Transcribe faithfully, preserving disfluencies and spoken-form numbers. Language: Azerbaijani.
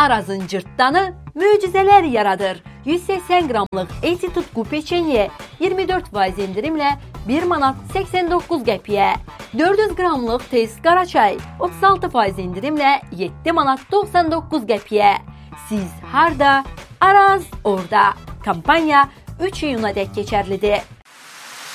Arazın cırtdanı möcüzələr yaradır. yüz səksən qramlıq Eti Tutku peçenye iyirmi dörd faiz indirimlə bir manat səksən doqquz qəpiyə. dörd yüz qramlıq Tez Qaraçay otuz altı faiz indirimlə yeddi manat doxsan doqquz qəpiyə. Siz harda? Araz orada. Kampanya üç iyuna dək keçərlidir.